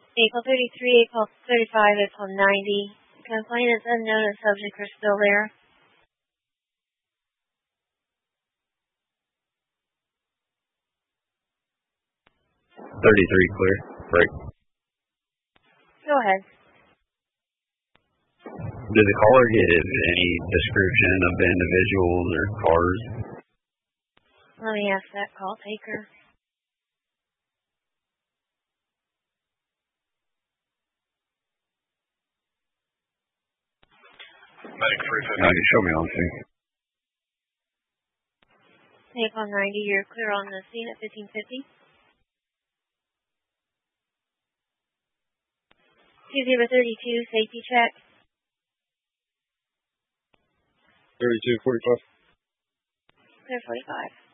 April 33, April 35, April 90. Complainants unknown and subject are still there. 33 clear. Break. Go ahead. Did the caller give any description of the individuals or cars? Let me ask that call taker. Medic 350. Show me on scene. April 90, you're clear on the scene at 1550. 2032, safety check. 3245. Clear 45.